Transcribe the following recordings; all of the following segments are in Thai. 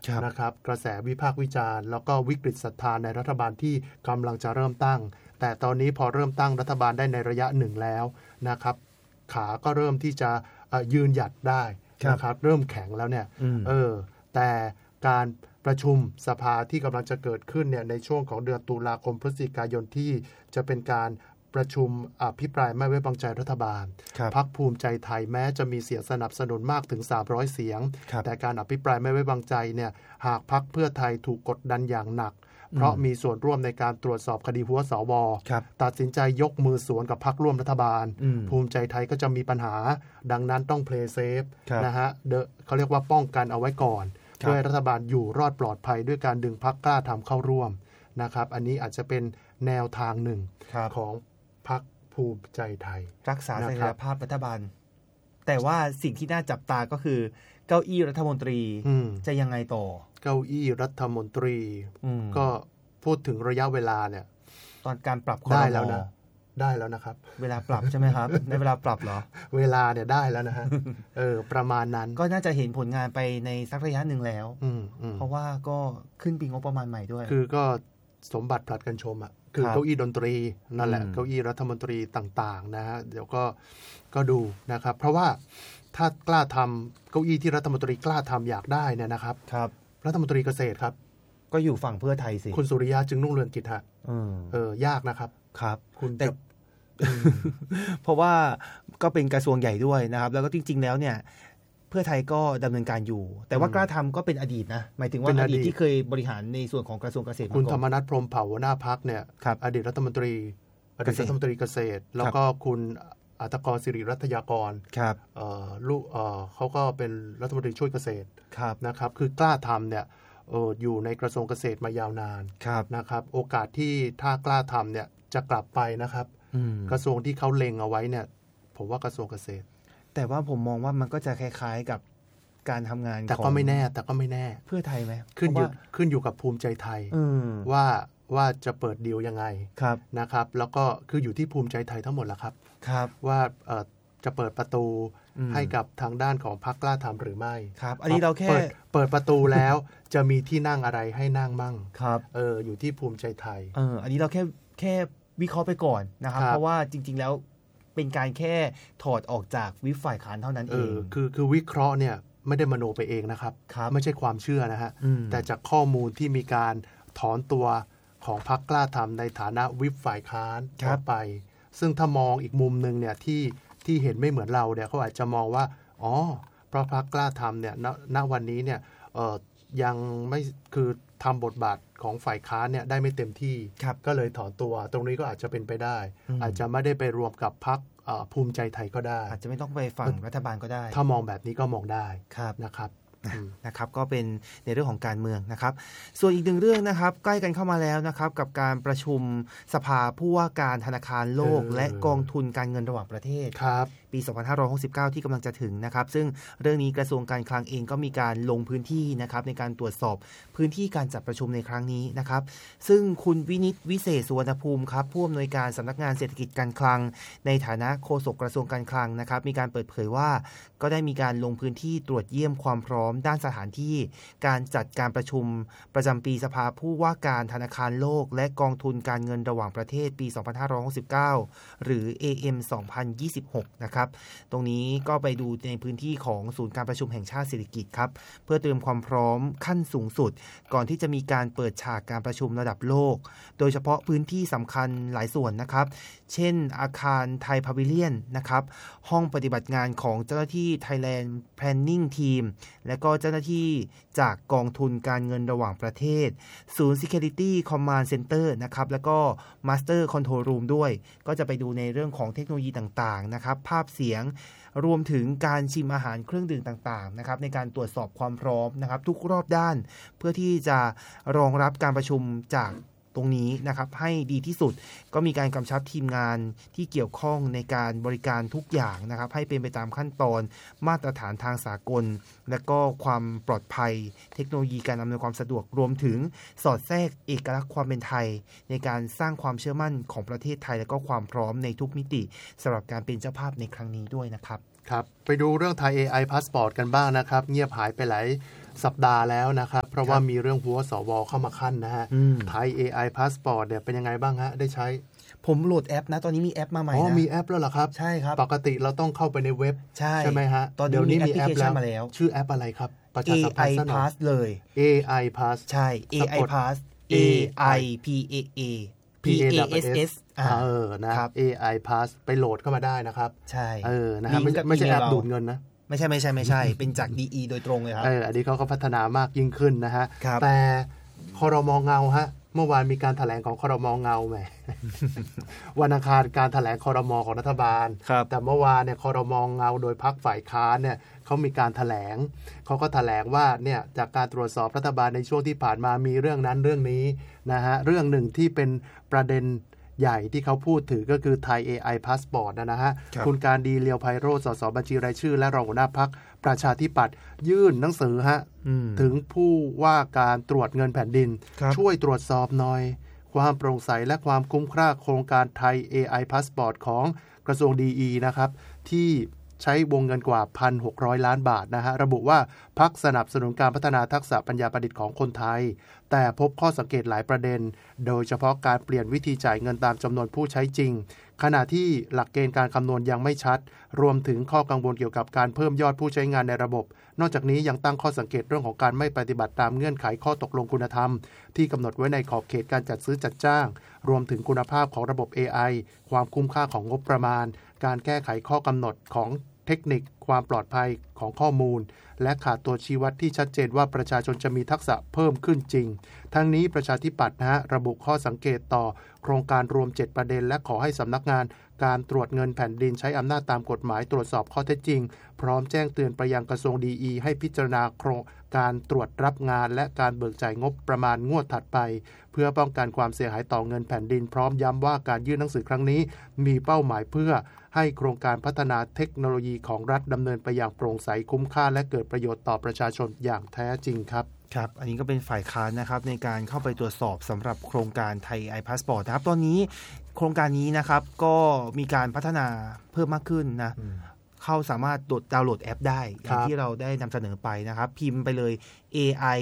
นะครับกระแสวิพากษ์วิจารณ์แล้วก็วิกฤตศรัทธาในรัฐบาลที่กำลังจะเริ่มตั้งแต่ตอนนี้พอเริ่มตั้งรัฐบาลได้ในระยะหนึ่งแล้วนะครับขาก็เริ่มที่จะยืนหยัดได้นะครับเริ่มแข็งแล้วเนี่ยแต่การประชุมสภาที่กำลังจะเกิดขึ้นเนี่ยในช่วงของเดือนตุลาคมพฤศจิกายนที่จะเป็นการประชุมอภิปรายไม่ไว้วางใจรัฐบาลพรรคภูมิใจไทยแม้จะมีเสียงสนับสนุนมากถึง300เสียงแต่การอภิปรายไม่ไว้วางใจเนี่ยหากพรรคเพื่อไทยถูกกดดันอย่างหนักเพราะมีส่วนร่วมในการตรวจสอบคดีหัวสวตัดสินใจยกมือสวนกับพรรคร่วมรัฐบาลภูมิใจไทยก็จะมีปัญหาดังนั้นต้องเพลย์เซฟนะฮะเขาเรียกว่าป้องกันเอาไว้ก่อนเพื่อให้รัฐบาลอยู่รอดปลอดภัยด้วยการดึงพรรคกล้าทำเข้าร่วมนะครับอันนี้อาจจะเป็นแนวทางหนึ่งของพรรคภูมิใจไทยรักษาเสถียรภาพรัฐบาลแต่ว่าสิ่งที่น่าจับตาก็คือเก้าอี้รัฐมนตรีจะยังไงต่อเก้าอี้รัฐมนตรีก็พูดถึงระยะเวลาเนี่ยตอนการปรับได้แล้วนะได้แล้วนะครับเวลาปรับใช่ไหมครับในเวลาปรับเหรอเวลาเนี่ยได้แล้วนะฮะประมาณนั้นก็น่าจะเห็นผลงานไปในสักระยะหนึ่งแล้วเพราะว่าก็ขึ้นปีงบประมาณใหม่ด้วยคือก็สมบัติผลัดกันชมอ่ะคือเก้าอี้ดนตรีนั่นแหละเก้าอี้รัฐมนตรีต่างๆนะฮะเดี๋ยวก็ดูนะครับเพราะว่าถ้ากล้าทำเก้าอี้ที่รัฐมนตรีกล้าทำอยากได้เนี่ยนะครับรัฐมนตรีเกษตรครับก็อยู่ฝั่งเพื่อไทยสิคุณสุริยะจึงรุ่งเรืองกิจฮะยากนะครับครับแต่เพราะว่าก็เป็นกระทรวงใหญ่ด้วยนะครับแล้วก็จริงๆแล้วเนี่ยเพื่อไทยก็ดำเนินการอยู่แต่ว่ากล้าทำก็เป็นอดีตนะหมายถึงว่าอดีตที่เคยบริหารในส่วนของกระทรวงเกษตรคุณธรรมนัสพรหมเผ่าหัวหน้าพรรคเนี่ยอดีตรัฐมนตรีเกษตรแล้วก็คุณอัตกรศิริรัตยากรลูกเขาก็เป็นรัฐมนตรีช่วยเกษตรนะครับคือกล้าทำเนี่ยอยู่ในกระทรวงเกษตรมายาวนานนะครับโอกาสที่ถ้ากล้าทำเนี่ยจะกลับไปนะครับกระทรวงที่เขาเล็งเอาไว้เนี่ยผมว่ากระทรวงเกษตรแต่ว่าผมมองว่ามันก็จะคล้ายๆกับการทำงานแต่ก็ไม่แน่เพื่อไทยไหมขึ้นอยู่กับภูมิใจไทยว่าจะเปิดดีลยังไงนะครับแล้วก็คืออยู่ที่ภูมิใจไทยทั้งหมดแหละครับว่าจะเปิดประตูให้กับทางด้านของพรรคกล้าทำหรือไม่ครับอันนี้เราแค่เปิดประตูแล้วจะมีที่นั่งอะไรให้นั่งมั่งอยู่ที่ภูมิใจไทยอันนี้เราแค่วิเคราะห์ไปก่อนนะครับเพราะว่าจริงๆแล้วเป็นการแค่ถอดออกจากวิปฝ่ายค้านเท่านั้นเองคือวิเคราะห์เนี่ยไม่ได้มโนไปเองนะครับไม่ใช่ความเชื่อนะฮะแต่จากข้อมูลที่มีการถอนตัวของพรรคกล้าทำในฐานะวิปฝ่ายค้านออกไปซึ่งถ้ามองอีกมุมนึงเนี่ยที่เห็นไม่เหมือนเราเนี่ยเขาอาจจะมองว่าเพราะพรรคกล้าทำเนี่ยณวันนี้เนี่ยยังไม่คือทำบทบาทของฝ่ายค้านเนี่ยได้ไม่เต็มที่ก็เลยถอนตัวตรงนี้ก็อาจจะเป็นไปได้อาจจะไม่ได้ไปรวมกับพรรคภูมิใจไทยก็ได้อาจจะไม่ต้องไปฝั่งรัฐบาลก็ได้ถ้ามองแบบนี้ก็มองได้นะครับนะครับก็เป็นในเรื่องของการเมืองนะครับส่วนอีกหนึ่งเรื่องนะครับใกล้กันเข้ามาแล้วนะครับกับการประชุมสภาผู้ว่าการธนาคารโลกและกองทุนการเงินระหว่างประเทศปี 2569 ที่กำลังจะถึงนะครับซึ่งเรื่องนี้กระทรวงการคลังเองก็มีการลงพื้นที่นะครับในการตรวจสอบพื้นที่การจัดประชุมในครั้งนี้นะครับซึ่งคุณวินิตวิเศษสุวรรณภูมิครับผู้อำนวยการสำนักงานเศรษฐกิจการคลังในฐานะโฆษกกระทรวงการคลังนะครับมีการเปิดเผยว่าก็ได้มีการลงพื้นที่ตรวจเยี่ยมความพร้อมด้านสถานที่การจัดการประชุมประจำปีสภาผู้ว่าการธนาคารโลกและกองทุนการเงินระหว่างประเทศปี 2569 หรือ AM 2026 นะครับตรงนี้ก็ไปดูในพื้นที่ของศูนย์การประชุมแห่งชาติสิริกิติ์ครับเพื่อเตรียมความพร้อมขั้นสูงสุดก่อนที่จะมีการเปิดฉากการประชุมระดับโลกโดยเฉพาะพื้นที่สำคัญหลายส่วนนะครับเช่นอาคารไทยพาวิเลียนนะครับห้องปฏิบัติงานของเจ้าหน้าที่ Thailand Planning Team และก็เจ้าหน้าที่จากกองทุนการเงินระหว่างประเทศศูนย์ Security Command Center นะครับแล้วก็ Master Control Room ด้วยก็จะไปดูในเรื่องของเทคโนโลยีต่างๆนะครับภาพเสียงรวมถึงการชิมอาหารเครื่องดื่มต่างๆนะครับในการตรวจสอบความพร้อมนะครับทุกรอบด้านเพื่อที่จะรองรับการประชุมจากตรงนี้นะครับให้ดีที่สุดก็มีการกำชับทีมงานที่เกี่ยวข้องในการบริการทุกอย่างนะครับให้เป็นไปตามขั้นตอนมาตรฐานทางสากลและก็ความปลอดภัยเทคโนโลยีการอำนวยความสะดวกรวมถึงสอดแทรกเอกลักษณ์ความเป็นไทยในการสร้างความเชื่อมั่นของประเทศไทยและก็ความพร้อมในทุกมิติสำหรับการเป็นเจ้าภาพในครั้งนี้ด้วยนะครับครับไปดูเรื่องไทย AI Passport กันบ้างนะครับเงียบหายไปสัปดาห์แล้วนะครับเพราะว่ามีเรื่องหัวสวเข้ามาขั้นนะฮะไทย AI Passport เนี่ยเป็นยังไงบ้างฮะได้ใช้ผมโหลดแอปนะตอนนี้มีแอปมาใหม่นะมีแอปแล้วเหรอครับใช่ครับปกติเราต้องเข้าไปในเว็บใช่ไหมฮะตอนนี้มีแอปแล้วชื่อแอปอะไรครับประชาสัมพันธ์ AI Pass เลย AI Pass ใช่ AI Pass AI PAA PASS นะ AI Pass ไปโหลดเข้ามาได้นะครับใช่นะฮะไม่ใช่แอปดูดเงินนะไม่ใช่เป็นจาก DE โดยตรงเลยครับอันนี้เขาก็พัฒนามากยิ่งขึ้นนะฮะแต่ครม.เงาฮะเมื่อวานมีการแถลงของครม.เงาแหม วันอังคารการแถลงครม.ของรัฐบาลแต่เมื่อวานเนี่ยครม.เงาโดยพรรคฝ่ายค้านเนี่ยเขามีการแถลงเขาก็แถลงว่าเนี่ยจากการตรวจสอบรัฐบาลในช่วงที่ผ่านมามีเรื่องนั้นเรื่องนี้นะฮะเรื่องหนึ่งที่เป็นประเด็นใหญ่ที่เขาพูดถึงก็คือไทย AI Passport นะฮะคุณการดีเลียวไพโรจน์สสบัญชีรายชื่อและรองหัวหน้าพรรคประชาธิปัตย์ยื่นหนังสือฮะถึงผู้ว่าการตรวจเงินแผ่นดินช่วยตรวจสอบหน่อยความโปร่งใสและความคุ้มค่าโครงการไทย AI Passport ของกระทรวงดีนะครับที่ใช้วงเงินกว่า 1,600 ล้านบาทนะฮะระบุว่าพรรคสนับสนุนการพัฒนาทักษะปัญญาประดิษฐ์ของคนไทยแต่พบข้อสังเกตหลายประเด็นโดยเฉพาะการเปลี่ยนวิธีจ่ายเงินตามจำนวนผู้ใช้จริงขณะที่หลักเกณฑ์การคำนวณยังไม่ชัดรวมถึงข้อกังวลเกี่ยวกับการเพิ่มยอดผู้ใช้งานในระบบนอกจากนี้ยังตั้งข้อสังเกตเรื่องของการไม่ปฏิบัติตามเงื่อนไขข้อตกลงคุณธรรมที่กำหนดไว้ในขอบเขตการจัดซื้อจัดจ้างรวมถึงคุณภาพของระบบ AI ความคุ้มค่าของงบประมาณการแก้ไขข้อกำหนดของเทคนิคความปลอดภัยของข้อมูลและขาดตัวชี้วัดที่ชัดเจนว่าประชาชนจะมีทักษะเพิ่มขึ้นจริงทั้งนี้ประชาธิปัตย์ระบุข้อสังเกตต่อโครงการรวม7ประเด็นและขอให้สำนักงานการตรวจเงินแผ่นดินใช้อำนาจตามกฎหมายตรวจสอบข้อเท็จจริงพร้อมแจ้งเตือนไปยังกระทรวงดีให้พิจารณาโครงการตรวจรับงานและการเบิกจ่ายงบประมาณงวดถัดไปเพื่อป้องกันความเสียหายต่อเงินแผ่นดินพร้อมย้ำว่าการยื่นหนังสือครั้งนี้มีเป้าหมายเพื่อให้โครงการพัฒนาเทคโนโลยีของรัฐดำเนินไปอย่างโปร่งใสคุ้มค่าและเกิดประโยชน์ต่อประชาชนอย่างแท้จริงครับครับอันนี้ก็เป็นฝ่ายค้านนะครับในการเข้าไปตรวจสอบสำหรับโครงการไทย AI Passport นะครับตอนนี้โครงการนี้นะครับก็มีการพัฒนาเพิ่มมากขึ้นนะเข้าสามารถดาวน์โหลดแอปได้อย่างที่เราได้นำเสนอไปนะครับพิมพ์ไปเลย AI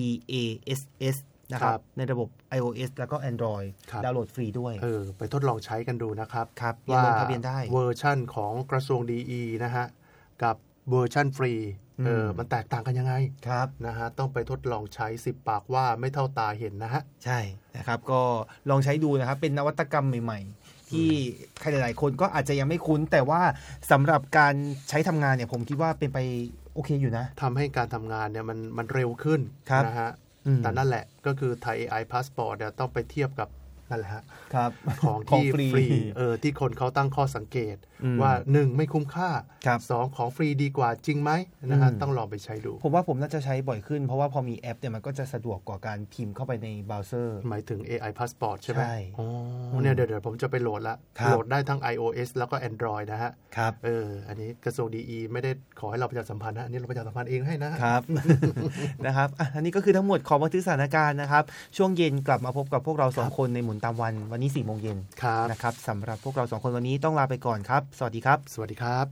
PASS นะครับในระบบ iOS แล้วก็ Android ดาวน์โหลดฟรีด้วยไปทดลองใช้กันดูนะครับว่าลงทะเบียนได้เวอร์ชั่นของกระทรวงดีนะฮะกับเวอร์ชั่นฟรีมันแตกต่างกันยังไงนะฮะต้องไปทดลองใช้10ปากว่าไม่เท่าตาเห็นนะฮะใช่นะครับก็ลองใช้ดูนะครับเป็นนวัตกรรมใหม่ๆที่ใครหลายๆคนก็อาจจะยังไม่คุ้นแต่ว่าสำหรับการใช้ทำงานเนี่ยผมคิดว่าเป็นไปโอเคอยู่นะทำให้การทำงานเนี่ยมันเร็วขึ้นนะฮะแต่นั่นแหละก็คือไทย AI Passport เนี่ยต้องไปเทียบกับนั่นแหละฮะของที่ฟรีที่คนเขาตั้งข้อสังเกตว่า1ไม่คุ้มค่า2ของฟรีดีกว่าจริงไหมนะฮะต้องลองไปใช้ดูผมว่าผมน่าจะใช้บ่อยขึ้นเพราะว่าพอมีแอปเนี่ยมันก็จะสะดวกกว่าการพิมพ์เข้าไปในเบราว์เซอร์หมายถึง AI Passport ใช่ไหมใช่เนี่ยเดี๋ยวผมจะไปโหลดละโหลดได้ทั้ง iOS แล้วก็ Android นะฮะครับอันนี้กระทรวงดีไม่ได้ขอให้เราประชาสัมพันธ์นะอันนี้เราประชาสัมพันธ์เองให้นะครับนะครับอันนี้ก็คือทั้งหมดของบันทึกสถานการณ์นะครับช่วงเย็นกลับมาพบกับพวกเรา2คนในหมุนตามวันนี้ 4:00 นนะครับสำหรับพวกเรา2คนวันนี้ต้องลาไปก่อนครับสวัสดีครับสวัสดีครับ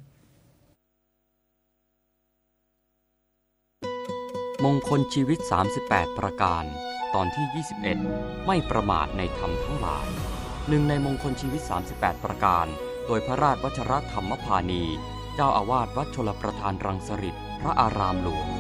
มงคลชีวิต38ประการตอนที่21ไม่ประมาทในธรรมทั้งหลายหนึ่งในมงคลชีวิต38ประการโดยพระราชวชรธรรมพานีเจ้าอาวาสวัดชลประทานรังสฤษพระอารามหลวง